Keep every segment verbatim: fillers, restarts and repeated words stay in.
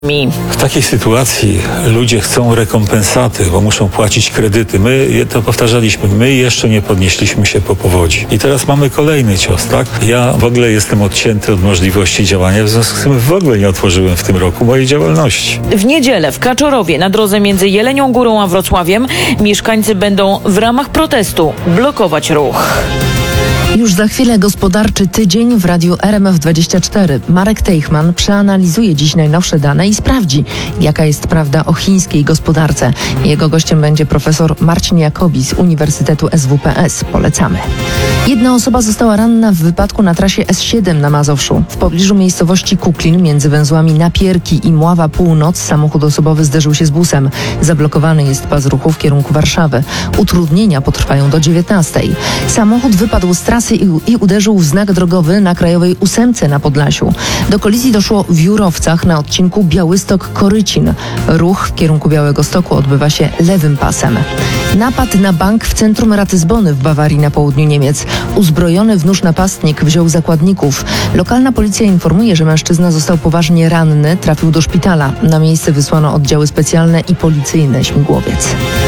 W takiej sytuacji ludzie chcą rekompensaty, bo muszą płacić kredyty. My, to powtarzaliśmy, my jeszcze nie podnieśliśmy się po powodzi. I teraz mamy kolejny cios, tak? Ja w ogóle jestem odcięty od możliwości działania, w związku z tym w ogóle nie otworzyłem w tym roku mojej działalności. W niedzielę w Kaczorowie na drodze między Jelenią Górą a Wrocławiem mieszkańcy będą w ramach protestu blokować ruch. Już za chwilę gospodarczy tydzień w radiu R M F dwadzieścia cztery. Marek Teichmann przeanalizuje dziś najnowsze dane i sprawdzi, jaka jest prawda o chińskiej gospodarce. Jego gościem będzie profesor Marcin Jacobi z Uniwersytetu S W P S. Polecamy. Jedna osoba została ranna w wypadku na trasie S siedem na Mazowszu. W pobliżu miejscowości Kuklin między węzłami Napierki i Mława Północ samochód osobowy zderzył się z busem. Zablokowany jest pas ruchu w kierunku Warszawy. Utrudnienia potrwają do dziewiętnastej. Samochód wypadł z trasy i uderzył w znak drogowy na Krajowej Ósemce na Podlasiu. Do kolizji doszło w Jurowcach na odcinku Białystok-Korycin. Ruch w kierunku Białegostoku odbywa się lewym pasem. Napad na bank w centrum Ratyzbony w Bawarii na południu Niemiec. Uzbrojony w nóż napastnik wziął zakładników. Lokalna policja informuje, że mężczyzna został poważnie ranny, trafił do szpitala. Na miejsce wysłano oddziały specjalne i policyjny śmigłowiec.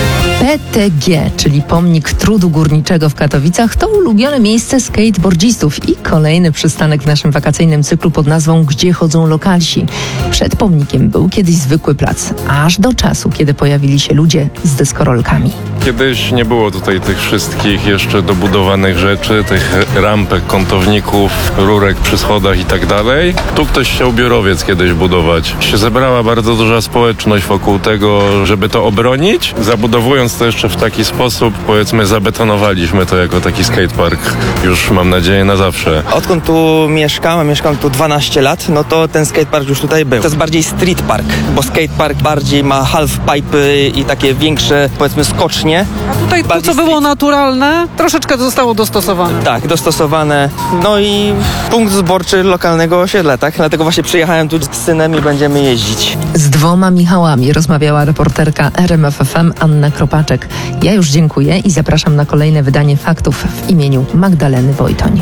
P T G, czyli Pomnik Trudu Górniczego w Katowicach, to ulubione miejsce skateboardzistów i kolejny przystanek w naszym wakacyjnym cyklu pod nazwą Gdzie chodzą lokalsi. Przed pomnikiem był kiedyś zwykły plac, aż do czasu, kiedy pojawili się ludzie z deskorolkami. Kiedyś nie było tutaj tych wszystkich jeszcze dobudowanych rzeczy, tych rampek, kątowników, rurek przy schodach i tak dalej. Tu ktoś chciał biurowiec kiedyś budować. Się zebrała bardzo duża społeczność wokół tego, żeby to obronić. Zabudowując to jeszcze w taki sposób, powiedzmy, zabetonowaliśmy to jako taki skatepark. Już mam nadzieję na zawsze. Odkąd tu mieszkam, a mieszkam tu dwanaście lat, no to ten skatepark już tutaj był. To jest bardziej street park, bo skatepark bardziej ma halfpipe i takie większe, powiedzmy, skocznie. A tutaj to, co było naturalne, troszeczkę zostało dostosowane. Tak, dostosowane. No i punkt zborczy lokalnego osiedla, tak? Dlatego właśnie przyjechałem tu z synem i będziemy jeździć. Z dwoma Michałami rozmawiała reporterka R M F F M Anna Kropaczek. Ja już dziękuję i zapraszam na kolejne wydanie Faktów w imieniu Magdaleny Wojtoń.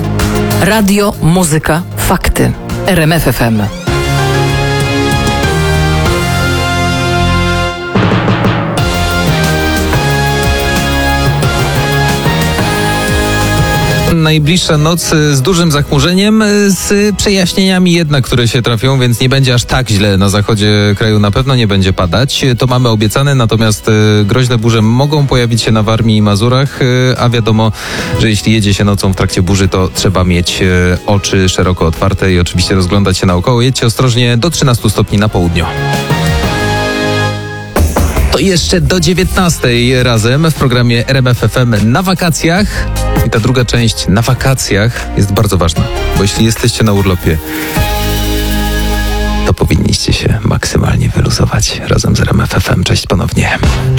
Radio, muzyka, fakty. R M F F M. Najbliższa noc z dużym zachmurzeniem, z przejaśnieniami jednak, które się trafią, więc nie będzie aż tak źle na zachodzie kraju, na pewno nie będzie padać. To mamy obiecane, natomiast groźne burze mogą pojawić się na Warmii i Mazurach, a wiadomo, że jeśli jedzie się nocą w trakcie burzy, to trzeba mieć oczy szeroko otwarte i oczywiście rozglądać się naokoło. Jedźcie ostrożnie do trzynastu stopni na południu. To jeszcze do dziewiętnastej razem w programie R M F F M na wakacjach. I ta druga część na wakacjach jest bardzo ważna, bo jeśli jesteście na urlopie, to powinniście się maksymalnie wyluzować razem z R M F F M. Cześć ponownie.